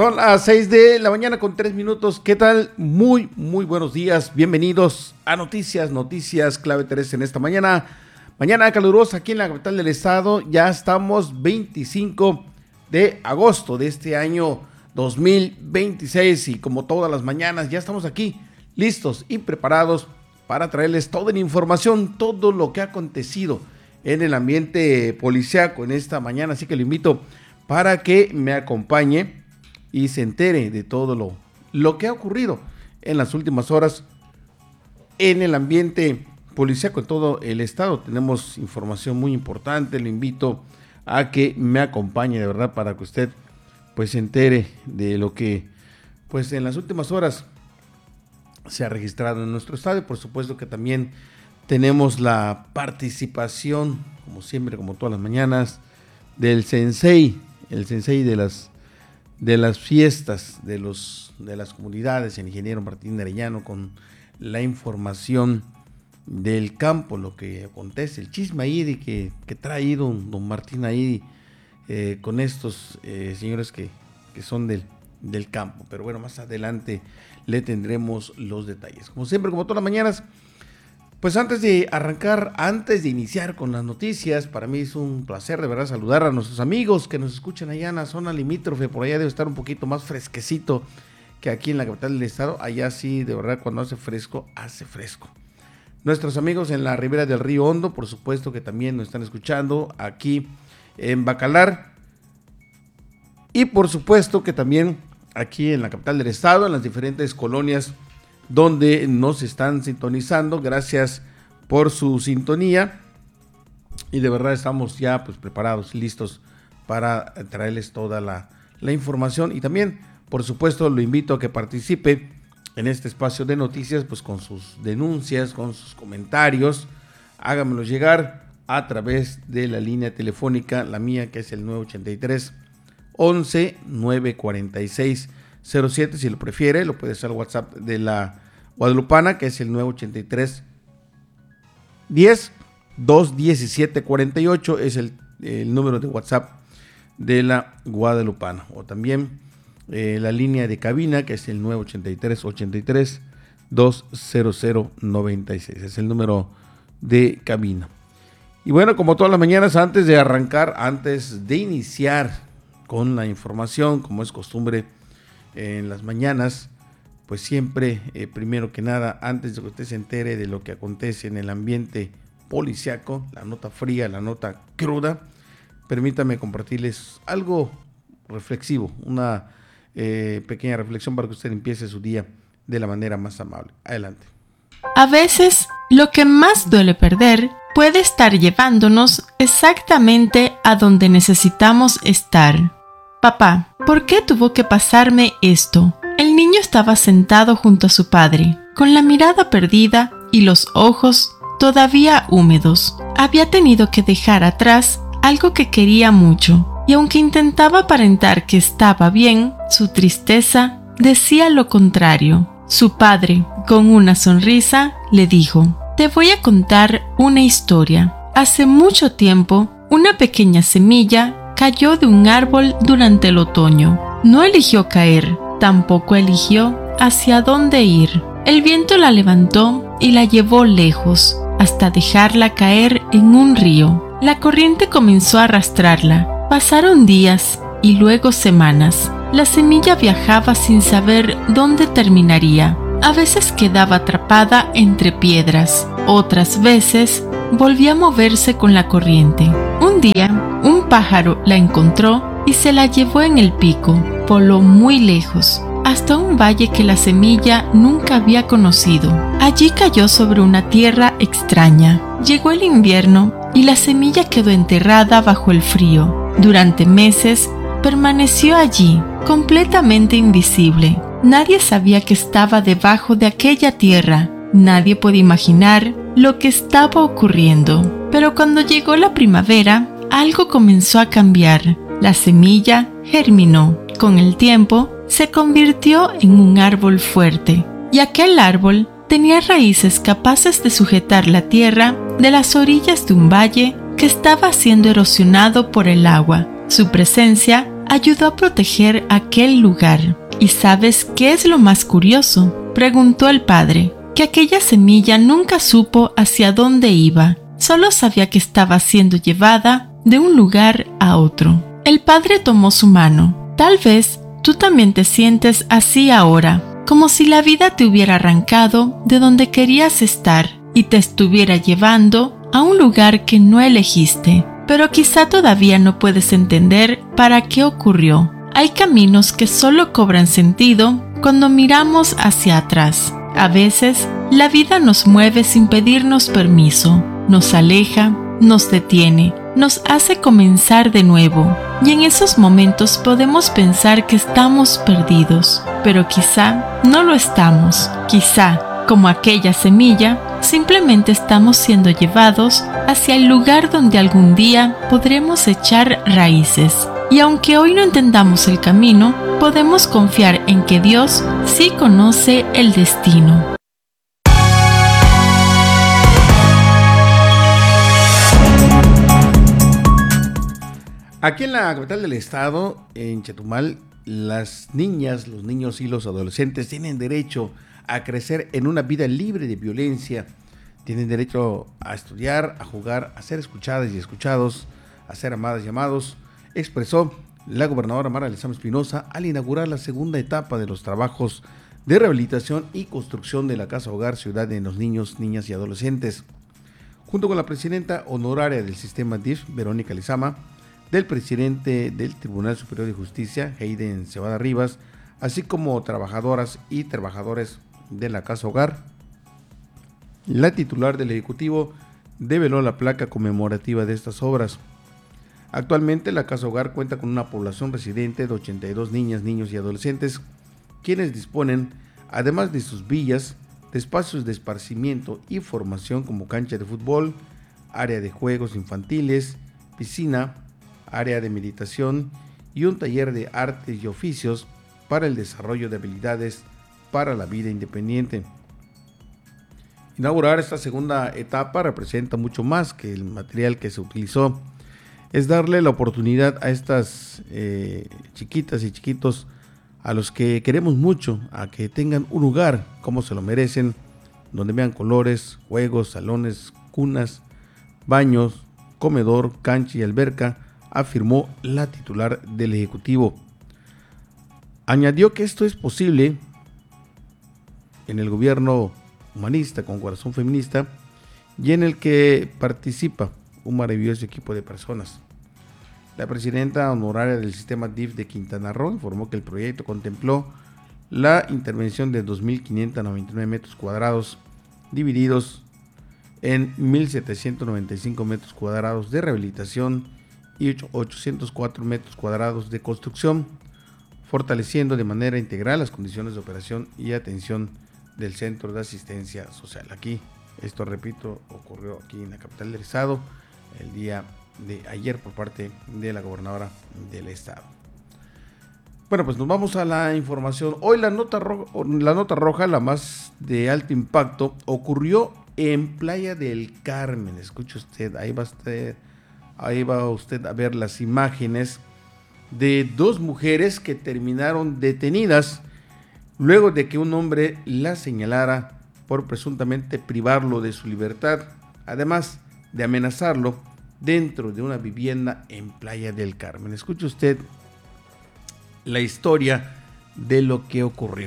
Son las 6 de la mañana con 3 minutos. ¿Qué tal? Muy buenos días. Bienvenidos a Noticias Clave 3 en esta mañana. Mañana calurosa aquí en la capital del estado. Ya estamos 25 de agosto de este año 2026 y como todas las mañanas ya estamos aquí listos y preparados para traerles toda la información, todo lo que ha acontecido en el ambiente policíaco en esta mañana. Así que lo invito para que me acompañe y se entere de todo lo que ha ocurrido en las últimas horas en el ambiente policíaco en todo el estado. Tenemos información muy importante, lo invito a que me acompañe de verdad para que usted pues se entere de lo que pues en las últimas horas se ha registrado en nuestro estado. Y por supuesto que también tenemos la participación, como siempre, como todas las mañanas, del sensei, el sensei de las fiestas de las comunidades, el ingeniero Martín Arellano, con la información del campo, lo que acontece, el chisme ahí que trae don Martín ahí con estos señores que son del campo. Pero bueno, más adelante le tendremos los detalles. Como siempre, como todas las mañanas, pues antes de iniciar con las noticias, para mí es un placer de verdad saludar a nuestros amigos que nos escuchan allá en la zona limítrofe. Por allá debe estar un poquito más fresquecito que aquí en la capital del estado. Allá sí, de verdad, cuando hace fresco, hace fresco. Nuestros amigos en la ribera del Río Hondo, por supuesto que también nos están escuchando aquí en Bacalar. Y por supuesto que también aquí en la capital del estado, en las diferentes colonias donde nos están sintonizando. Gracias por su sintonía. Y de verdad estamos ya pues preparados, listos para traerles toda la información. Y también, por supuesto, lo invito a que participe en este espacio de noticias, pues con sus denuncias, con sus comentarios. Háganmelo llegar a través de la línea telefónica, la mía, que es el 983 11 946 07. Si lo prefiere, lo puede hacer al WhatsApp de la Guadalupana, que es el 983 10 217 48. Es el número de WhatsApp de la Guadalupana. O también la línea de cabina, que es el 983 83 200 96. Es el número de cabina. Y bueno, como todas las mañanas, antes de iniciar con la información, como es costumbre en las mañanas, pues siempre, primero que nada, antes de que usted se entere de lo que acontece en el ambiente policiaco, la nota fría, la nota cruda, permítame compartirles algo reflexivo, una pequeña reflexión para que usted empiece su día de la manera más amable. Adelante. A veces, lo que más duele perder puede estar llevándonos exactamente a donde necesitamos estar. Papá, ¿por qué tuvo que pasarme esto? El niño estaba sentado junto a su padre, con la mirada perdida y los ojos todavía húmedos. Había tenido que dejar atrás algo que quería mucho, y aunque intentaba aparentar que estaba bien, su tristeza decía lo contrario. Su padre, con una sonrisa, le dijo: «Te voy a contar una historia. Hace mucho tiempo, una pequeña semilla cayó de un árbol durante el otoño. No eligió caer, tampoco eligió hacia dónde ir. El viento la levantó y la llevó lejos, hasta dejarla caer en un río. La corriente comenzó a arrastrarla. Pasaron días y luego semanas. La semilla viajaba sin saber dónde terminaría. A veces quedaba atrapada entre piedras, otras veces volvía a moverse con la corriente. Un día, un pájaro la encontró y se la llevó en el pico. Voló muy lejos, hasta un valle que la semilla nunca había conocido. Allí cayó sobre una tierra extraña. Llegó el invierno y la semilla quedó enterrada bajo el frío. Durante meses permaneció allí, completamente invisible. Nadie sabía que estaba debajo de aquella tierra. Nadie podía imaginar lo que estaba ocurriendo. Pero cuando llegó la primavera, algo comenzó a cambiar. La semilla germinó. Con el tiempo, se convirtió en un árbol fuerte. Y aquel árbol tenía raíces capaces de sujetar la tierra de las orillas de un valle que estaba siendo erosionado por el agua. Su presencia ayudó a proteger aquel lugar. ¿Y sabes qué es lo más curioso?, preguntó el padre, que aquella semilla nunca supo hacia dónde iba, solo sabía que estaba siendo llevada de un lugar a otro. El padre tomó su mano. Tal vez tú también te sientes así ahora, como si la vida te hubiera arrancado de donde querías estar y te estuviera llevando a un lugar que no elegiste. Pero quizá todavía no puedes entender para qué ocurrió. Hay caminos que solo cobran sentido cuando miramos hacia atrás. A veces, la vida nos mueve sin pedirnos permiso, nos aleja, nos detiene, nos hace comenzar de nuevo. Y en esos momentos podemos pensar que estamos perdidos, pero quizá no lo estamos. Quizá, como aquella semilla, simplemente estamos siendo llevados hacia el lugar donde algún día podremos echar raíces. Y aunque hoy no entendamos el camino, podemos confiar en que Dios sí conoce el destino. Aquí en la capital del estado, en Chetumal, las niñas, los niños y los adolescentes tienen derecho a crecer en una vida libre de violencia. Tienen derecho a estudiar, a jugar, a ser escuchadas y escuchados, a ser amadas y amados, expresó la gobernadora Mara Lezama Espinosa al inaugurar la segunda etapa de los trabajos de rehabilitación y construcción de la Casa Hogar Ciudad de los Niños, Niñas y Adolescentes. Junto con la presidenta honoraria del sistema DIF, Verónica Lezama, del presidente del Tribunal Superior de Justicia, Hayden Cebada Rivas, así como trabajadoras y trabajadores de la Casa Hogar. La titular del Ejecutivo develó la placa conmemorativa de estas obras. Actualmente la Casa Hogar cuenta con una población residente de 82 niñas, niños y adolescentes, quienes disponen, además de sus villas, de espacios de esparcimiento y formación como cancha de fútbol, área de juegos infantiles, piscina, área de meditación y un taller de artes y oficios para el desarrollo de habilidades para la vida independiente. Inaugurar esta segunda etapa representa mucho más que el material que se utilizó. Es darle la oportunidad a estas chiquitas y chiquitos a los que queremos mucho, a que tengan un lugar como se lo merecen, donde vean colores, juegos, salones, cunas, baños, comedor, cancha y alberca, afirmó la titular del Ejecutivo. Añadió que esto es posible en el gobierno humanista con corazón feminista y en el que participa un maravilloso equipo de personas. La presidenta honoraria del sistema DIF de Quintana Roo informó que el proyecto contempló la intervención de 2.599 metros cuadrados divididos en 1.795 metros cuadrados de rehabilitación y 804 metros cuadrados de construcción, fortaleciendo de manera integral las condiciones de operación y atención del Centro de Asistencia Social. Aquí, esto repito, ocurrió aquí en la capital del estado el día de ayer por parte de la gobernadora del estado. Bueno, pues nos vamos a la información. Hoy la nota roja, la más de alto impacto, ocurrió en Playa del Carmen. Escuche usted, ahí va usted a ver las imágenes de dos mujeres que terminaron detenidas luego de que un hombre la señalara por presuntamente privarlo de su libertad, además de amenazarlo dentro de una vivienda en Playa del Carmen. Escuche usted la historia de lo que ocurrió.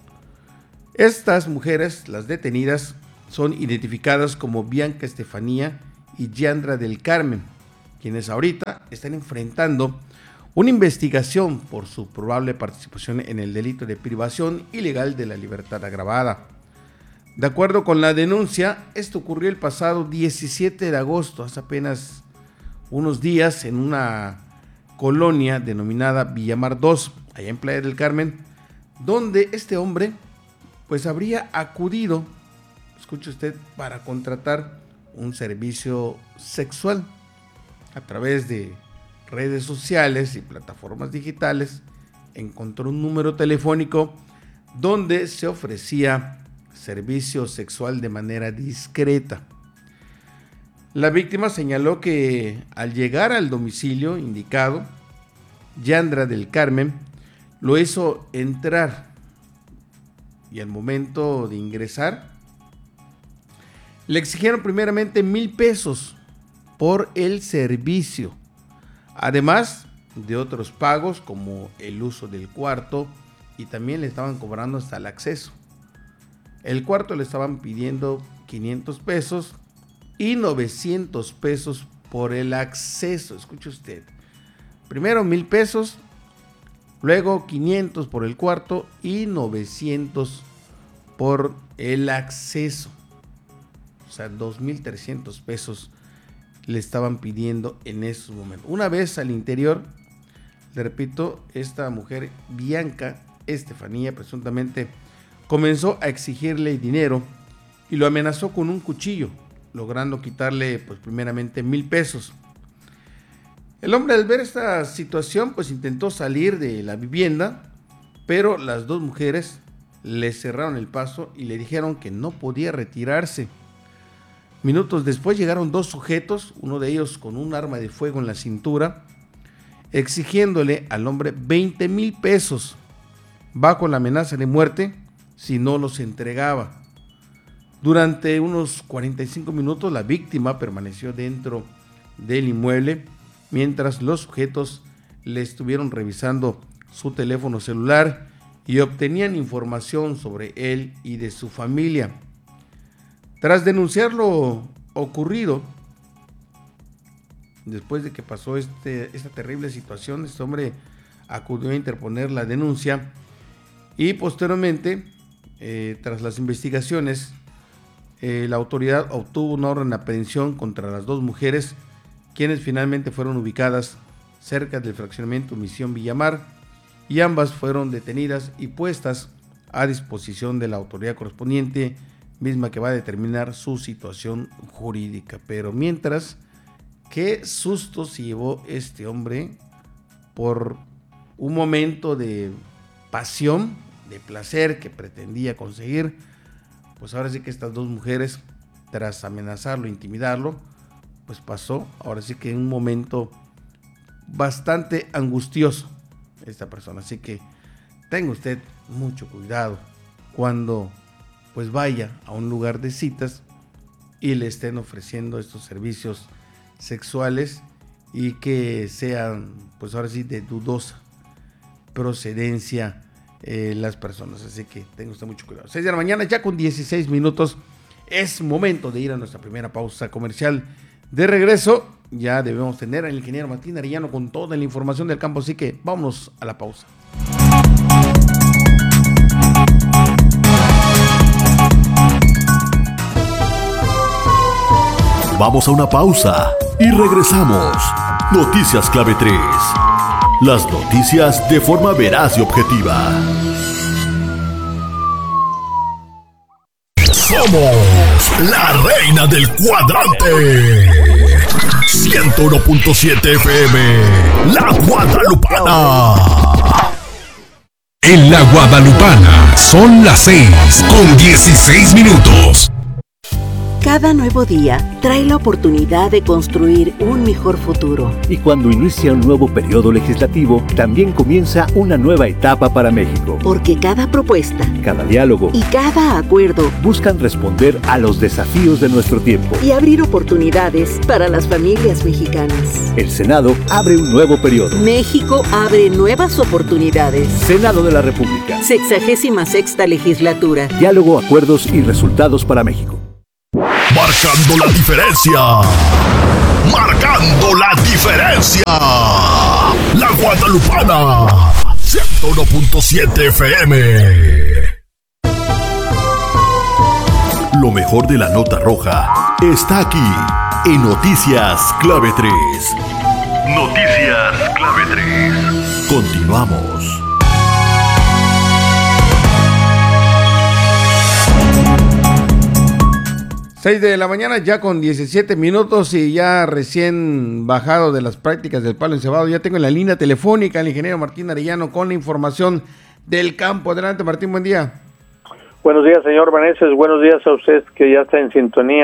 Estas mujeres, las detenidas, son identificadas como Bianca Estefanía y Yandra del Carmen, quienes ahorita están enfrentando una investigación por su probable participación en el delito de privación ilegal de la libertad agravada. De acuerdo con la denuncia, esto ocurrió el pasado 17 de agosto, hace apenas unos días, en una colonia denominada Villamar 2, allá en Playa del Carmen, donde este hombre pues habría acudido, escuche usted, para contratar un servicio sexual a través de redes sociales y plataformas digitales. Encontró un número telefónico donde se ofrecía servicio sexual de manera discreta. La víctima señaló que al llegar al domicilio indicado, Yandra del Carmen, lo hizo entrar y al momento de ingresar le exigieron primeramente 1,000 pesos por el servicio, además de otros pagos como el uso del cuarto, y también le estaban cobrando hasta el acceso. El cuarto le estaban pidiendo 500 pesos y 900 pesos por el acceso. Escuche usted, primero 1,000 pesos, luego 500 por el cuarto y 900 por el acceso. O sea, 2,300 pesos le estaban pidiendo en esos momentos. Una vez al interior, le repito, esta mujer, Bianca Estefanía, presuntamente comenzó a exigirle dinero y lo amenazó con un cuchillo, logrando quitarle pues primeramente 1,000 pesos. El hombre, al ver esta situación, pues intentó salir de la vivienda, pero las dos mujeres le cerraron el paso y le dijeron que no podía retirarse. Minutos después llegaron dos sujetos, uno de ellos con un arma de fuego en la cintura, exigiéndole al hombre 20,000 pesos bajo la amenaza de muerte si no los entregaba. Durante unos 45 minutos la víctima permaneció dentro del inmueble mientras los sujetos le estuvieron revisando su teléfono celular y obtenían información sobre él y de su familia. Tras denunciar lo ocurrido, después de que pasó esta terrible situación, este hombre acudió a interponer la denuncia y posteriormente, tras las investigaciones, la autoridad obtuvo una orden de aprehensión contra las dos mujeres, quienes finalmente fueron ubicadas cerca del fraccionamiento Misión Villamar, y ambas fueron detenidas y puestas a disposición de la autoridad correspondiente, misma que va a determinar su situación jurídica. Pero mientras, qué susto se llevó este hombre por un momento de pasión, de placer que pretendía conseguir. Pues ahora sí que estas dos mujeres, tras amenazarlo, intimidarlo, pues pasó ahora sí que un momento bastante angustioso esta persona. Así que tenga usted mucho cuidado cuando pues vaya a un lugar de citas y le estén ofreciendo estos servicios sexuales y que sean pues ahora sí de dudosa procedencia las personas. Así que tenga usted mucho cuidado. 6 de la mañana ya con 16 minutos. Es momento de ir a nuestra primera pausa comercial. De regreso ya debemos tener al ingeniero Martín Arellano con toda la información del campo. Así que vámonos a la pausa. Vamos a una pausa y regresamos. Noticias Clave 3. Las noticias de forma veraz y objetiva. Somos la reina del cuadrante. 101.7 FM. La Guadalupana. En la Guadalupana son las 6:16. Cada nuevo día trae la oportunidad de construir un mejor futuro. Y cuando inicia un nuevo periodo legislativo, también comienza una nueva etapa para México. Porque cada propuesta, cada diálogo y cada acuerdo buscan responder a los desafíos de nuestro tiempo y abrir oportunidades para las familias mexicanas. El Senado abre un nuevo periodo. México abre nuevas oportunidades. Senado de la República. 66ª legislatura. Diálogo, acuerdos y resultados para México. Marcando la diferencia. Marcando la diferencia. La Guadalupana. 101.7 FM. Lo mejor de la nota roja está aquí en Noticias Clave 3. Noticias Clave 3. Continuamos. 6 de la mañana ya con 17 minutos y ya recién bajado de las prácticas del palo encebado. Ya tengo en la línea telefónica al ingeniero Martín Arellano con la información del campo. Adelante, Martín, buen día. Buenos días, señor Vaneses. Buenos días a usted que ya está en sintonía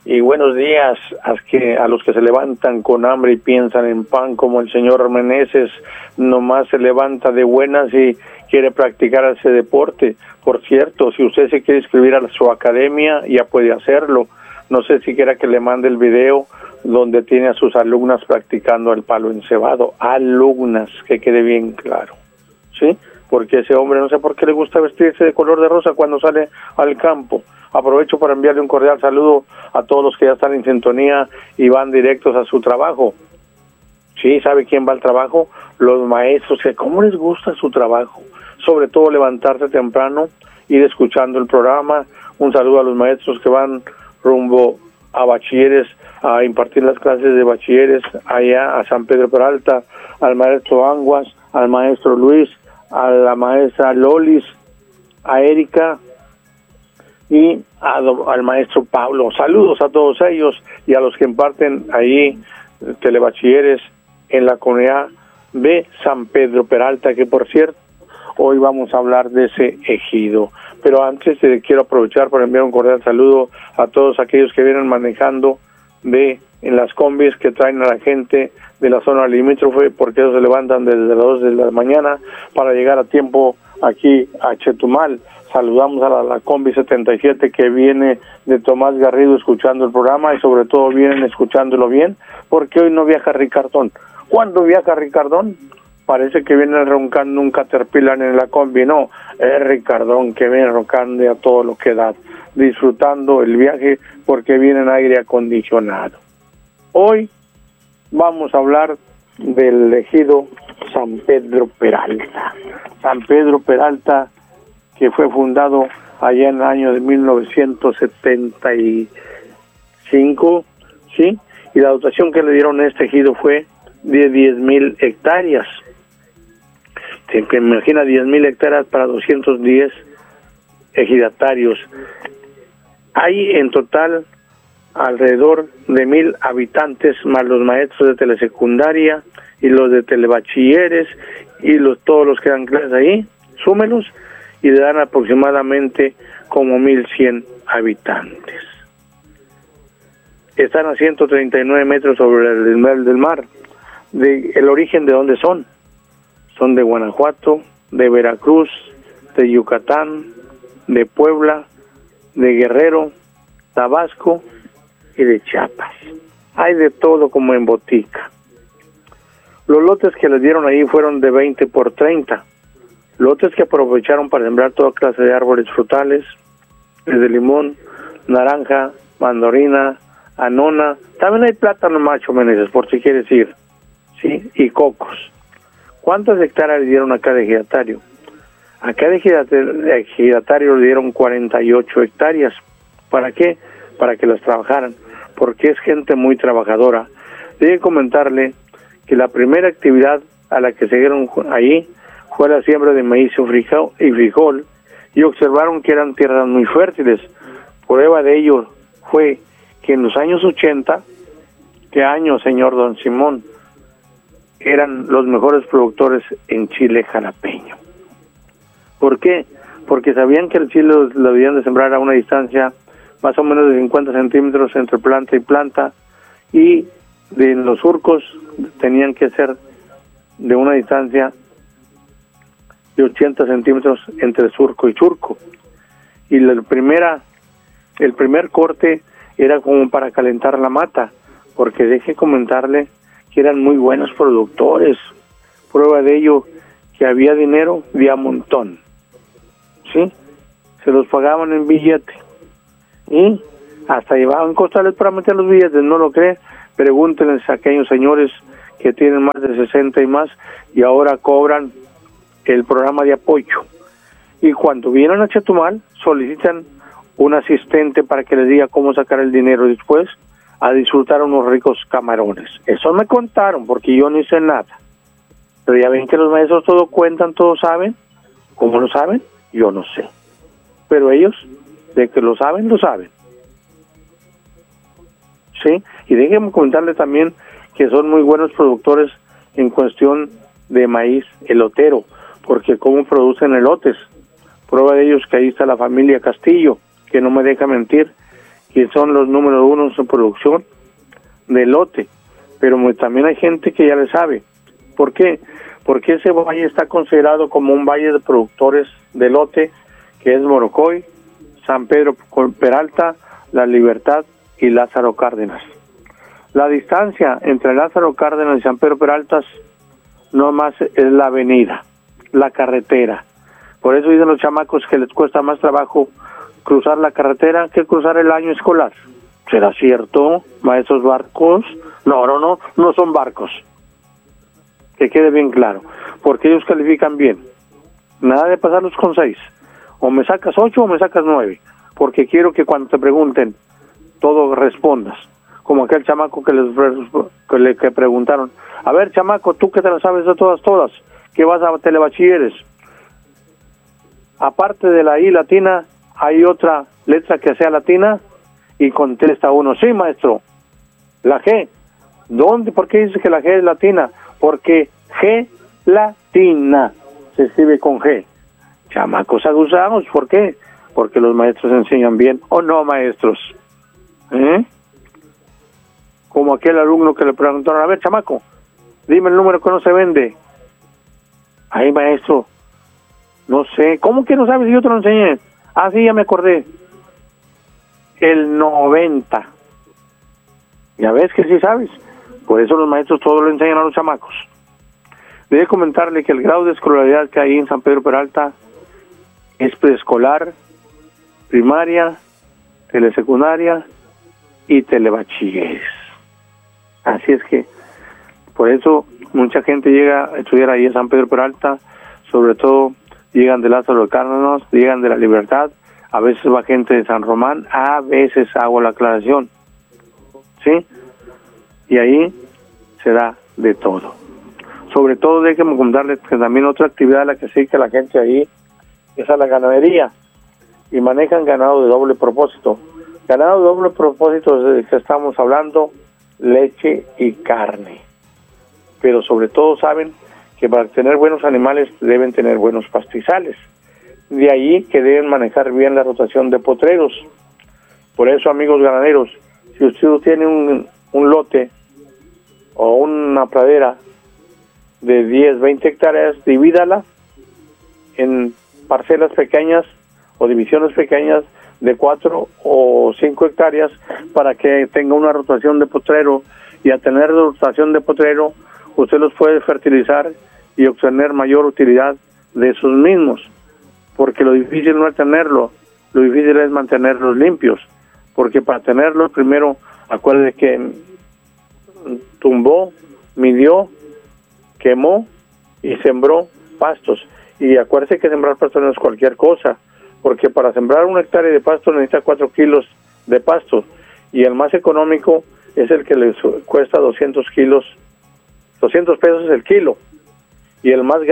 Y buenos días a los que se levantan con hambre y piensan en pan, como el señor Meneses, nomás se levanta de buenas y quiere practicar ese deporte. Por cierto, si usted se quiere inscribir a su academia, ya puede hacerlo. No sé si quiera que le mande el video donde tiene a sus alumnas practicando el palo encebado. Alumnas, que quede bien claro, ¿sí? Porque ese hombre no sé por qué le gusta vestirse de color de rosa cuando sale al campo. Aprovecho para enviarle un cordial saludo a todos los que ya están en sintonía y van directos a su trabajo. Sí, ¿sabe quién va al trabajo? Los maestros, que cómo les gusta su trabajo. Sobre todo levantarse temprano, ir escuchando el programa. Un saludo a los maestros que van rumbo a bachilleres, a impartir las clases de bachilleres allá a San Pedro Peralta, al maestro Anguas, al maestro Luis, a la maestra Lolis, a Erika y al maestro Pablo. Saludos a todos ellos y a los que imparten allí telebachilleres en la comunidad de San Pedro Peralta, que por cierto, hoy vamos a hablar de ese ejido. Pero antes quiero aprovechar para enviar un cordial saludo a todos aquellos que vienen manejando en las combis que traen a la gente de la zona limítrofe, porque ellos se levantan desde las 2 de la mañana para llegar a tiempo aquí a Chetumal. Saludamos a la combi 77 que viene de Tomás Garrido escuchando el programa y sobre todo vienen escuchándolo bien, porque hoy no viaja Ricardón. ¿Cuándo viaja Ricardón? Parece que viene roncando un Caterpillar en la combi. No, es Ricardón que viene roncando a todo lo que da, disfrutando el viaje porque viene en aire acondicionado. Hoy vamos a hablar del ejido San Pedro Peralta. San Pedro Peralta, que fue fundado allá en el año de 1975, ¿sí? Y la dotación que le dieron a este ejido fue de 10,000 hectáreas. Se imagina 10,000 hectáreas para 210 ejidatarios. Hay en total alrededor de 1,000 habitantes, más los maestros de telesecundaria y los de telebachilleres y todos los que dan clases ahí, súmelos, y le dan aproximadamente como 1,100 habitantes. Están a 139 metros sobre el nivel del mar. El origen de dónde son de Guanajuato, de Veracruz, de Yucatán, de Puebla, de Guerrero, Tabasco y de Chiapas. Hay de todo como en botica. Los lotes que les dieron ahí fueron de 20 por 30. Lotes que aprovecharon para sembrar toda clase de árboles frutales, desde limón, naranja, mandarina, anona. También hay plátano macho, Meneses, por si quieres ir, ¿sí? Y cocos. ¿Cuántas hectáreas le dieron a cada ejidatario? A cada ejidatario le dieron 48 hectáreas. ¿Para qué? Para que las trabajaran, porque es gente muy trabajadora. Debe comentarle que la primera actividad a la que se dieron ahí fue la siembra de maíz y frijol, y observaron que eran tierras muy fértiles. Prueba de ello fue que en los años 80, ¿qué año, señor don Simón? Eran los mejores productores en chile jalapeño. ¿Por qué? Porque sabían que el chile lo debían de sembrar a una distancia más o menos de 50 centímetros entre planta y planta, y de los surcos tenían que ser de una distancia de 80 centímetros entre surco y surco. Y el primer corte era como para calentar la mata, porque deje comentarle que eran muy buenos productores. Prueba de ello que había dinero de a montón, ¿sí? Se los pagaban en billete y hasta llevaban costales para meter los billetes. ¿No lo cree? Pregúntenles a aquellos señores que tienen más de 60 y más y ahora cobran el programa de apoyo, y cuando vienen a Chetumal solicitan un asistente para que les diga cómo sacar el dinero después a disfrutar unos ricos camarones. Eso me contaron, porque yo no hice nada. Pero ya ven que los maestros todo cuentan, todo saben. ¿Cómo lo saben? Yo no sé. Pero ellos, de que lo saben, lo saben. ¿Sí? Y déjenme comentarles también que son muy buenos productores en cuestión de maíz elotero, porque cómo producen elotes. Prueba de ellos que ahí está la familia Castillo, que no me deja mentir, que son los número 1 en su producción de elote, pero también hay gente que ya le sabe. ¿Por qué? Porque ese valle está considerado como un valle de productores de elote, que es Morocoy, San Pedro Peralta, La Libertad y Lázaro Cárdenas. La distancia entre Lázaro Cárdenas y San Pedro Peralta no más es la avenida, la carretera. Por eso dicen los chamacos que les cuesta más trabajo cruzar la carretera que cruzar el año escolar. ¿Será cierto, maestros barcos? No son barcos. Que quede bien claro, porque ellos califican bien. Nada de pasarlos con 6. O me sacas 8 o me sacas 9, porque quiero que cuando te pregunten, todo respondas. Como aquel chamaco que preguntaron, a ver, chamaco, tú que te la sabes de todas, que vas a telebachilleres. Aparte de la I latina, ¿hay otra letra que sea latina? Y contesta uno, sí, maestro, la G. ¿Dónde? ¿Por qué dice que la G es latina? Porque G latina se escribe con G. Chamacos abusados, ¿por qué? Porque los maestros enseñan bien, ¿o no, maestros? Como aquel alumno que le preguntaron, a ver, chamaco, dime el número que no se vende. Ay, maestro, no sé. ¿Cómo que no sabes si yo te lo enseñé? Ah, sí, ya me acordé. El 90. Ya ves que sí sabes. Por eso los maestros todo lo enseñan a los chamacos. Debe comentarle que el grado de escolaridad que hay en San Pedro Peralta es preescolar, primaria, telesecundaria y telebachilleres. Así es que, por eso mucha gente llega a estudiar ahí en San Pedro Peralta, sobre todo llegan de Lázaro Cárdenas, llegan de La Libertad, a veces va gente de San Román, a veces hago la aclaración, ¿sí? Y ahí se da de todo. Sobre todo déjenme contarles que también otra actividad a la que sí que la gente ahí es a la ganadería, y manejan ganado de doble propósito. Ganado de doble propósito es de que estamos hablando leche y carne. Pero sobre todo saben que para tener buenos animales deben tener buenos pastizales. De ahí que deben manejar bien la rotación de potreros. Por eso, amigos ganaderos, si usted tiene un lote o una pradera de 10, 20 hectáreas, divídala en parcelas pequeñas o divisiones pequeñas de 4 o 5 hectáreas para que tenga una rotación de potrero, y al tener rotación de potrero usted los puede fertilizar y obtener mayor utilidad de esos mismos, porque lo difícil no es tenerlo, lo difícil es mantenerlos limpios, porque para tenerlos primero acuérdese que tumbó, midió, quemó y sembró pastos. Y acuérdese que sembrar pasto no es cualquier cosa, porque para sembrar 1 hectárea de pasto necesita 4 kilos de pasto, y el más económico es el que les cuesta 200 pesos el kilo, y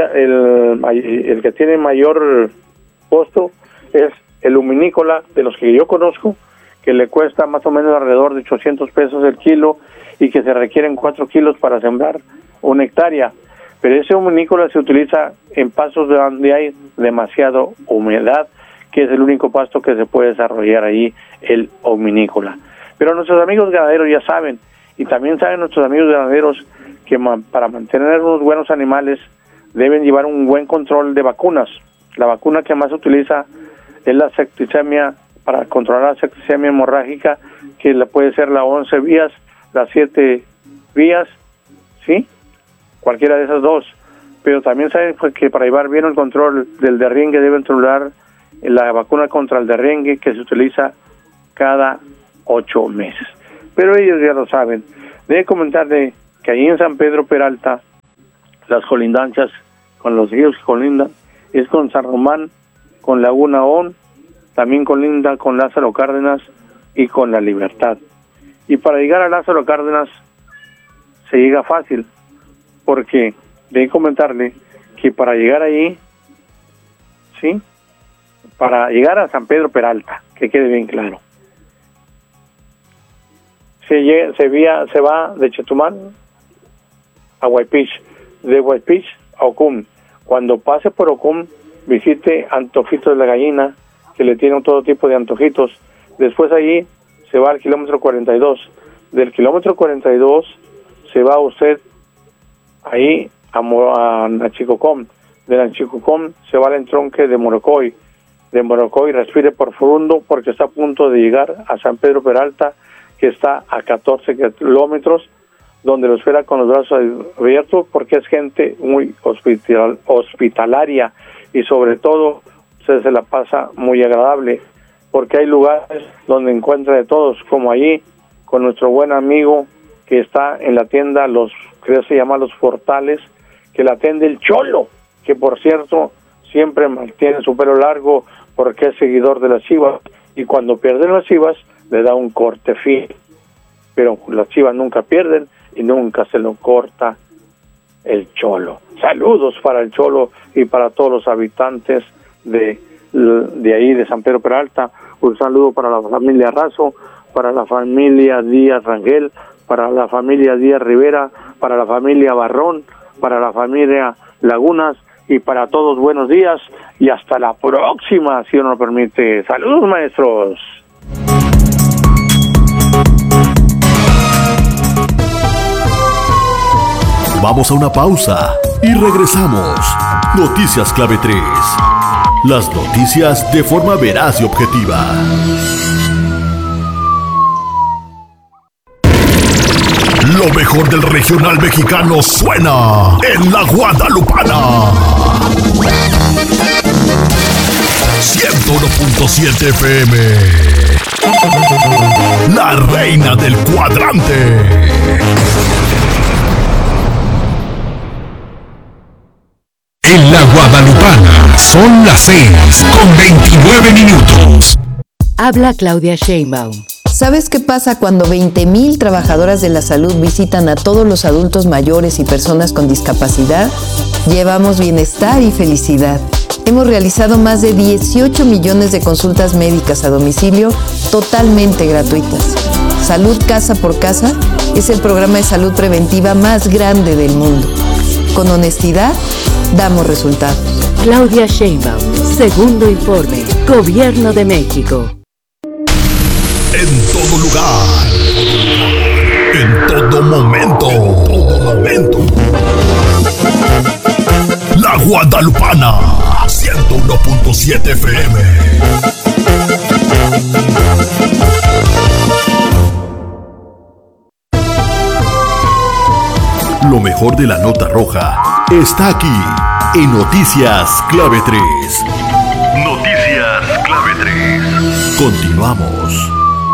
el que tiene mayor costo es el luminícola, de los que yo conozco, que le cuesta más o menos alrededor de 800 pesos el kilo, y que se requieren 4 kilos para sembrar 1 hectárea. Pero ese luminícola se utiliza en pastos donde hay demasiado humedad, que es el único pasto que se puede desarrollar ahí, el luminícola. Pero nuestros amigos ganaderos ya saben, y también saben nuestros amigos ganaderos, que para mantener unos buenos animales deben llevar un buen control de vacunas. La vacuna que más se utiliza es la septicemia, para controlar la septicemia hemorrágica, que puede ser la 11 vías, las 7 vías, ¿sí? Cualquiera de esas dos. Pero también saben que para llevar bien el control del derringue deben controlar la vacuna contra el derringue, que se utiliza cada 8 meses. Pero ellos ya lo saben. Debe comentarle que ahí en San Pedro Peralta, las colindancias con los ríos que colindan es con San Román, con Laguna On, también colinda con Lázaro Cárdenas y con La Libertad. Y para llegar a Lázaro Cárdenas se llega fácil, porque debe comentarle que para llegar ahí, ¿sí?, para llegar a San Pedro Peralta, que quede bien claro, se va de Chetumal a Huaypich, de Huaypich a Ocum. Cuando pase por Ocum, visite Antojitos de la Gallina, que le tienen todo tipo de antojitos. Después allí se va al kilómetro 42. Del kilómetro 42 se va usted ahí a Nachicocom. De Nachicocom se va al entronque de Morocoy. De Morocoy respire profundo porque está a punto de llegar a San Pedro Peralta, que está a 14 kilómetros, donde lo espera con los brazos abiertos porque es gente muy hospitalaria y sobre todo se la pasa muy agradable porque hay lugares donde encuentra de todos, como allí con nuestro buen amigo que está en la tienda, creo se llama Los Portales, que la atiende el Cholo, que por cierto siempre mantiene su pelo largo porque es seguidor de las Chivas y cuando pierden las Chivas le da un corte fino, pero las Chivas nunca pierden y nunca se lo corta el Cholo. Saludos para el Cholo y para todos los habitantes de ahí de San Pedro Peralta. Un saludo para la familia Razo, para la familia Díaz Rangel, para la familia Díaz Rivera, para la familia Barrón, para la familia Lagunas y para todos buenos días y hasta la próxima, si uno lo permite. Saludos, maestros. Vamos a una pausa y regresamos. Noticias Clave 3. Las noticias de forma veraz y objetiva. Lo mejor del regional mexicano suena en La Guadalupana. 101.7 FM. La reina del cuadrante. En La Guadalupana son las 6:29. Habla Claudia Sheinbaum. ¿Sabes qué pasa cuando 20,000 trabajadoras de la salud visitan a todos los adultos mayores y personas con discapacidad? Llevamos bienestar y felicidad. Hemos realizado más de 18 millones de consultas médicas a domicilio totalmente gratuitas. Salud Casa por Casa es el programa de salud preventiva más grande del mundo. Con honestidad, damos resultados. Claudia Sheinbaum, segundo informe, Gobierno de México. En todo lugar, en todo momento, La Guadalupana, 101.7 FM. Lo mejor de la nota roja está aquí en Noticias Clave 3. Noticias Clave 3. Continuamos.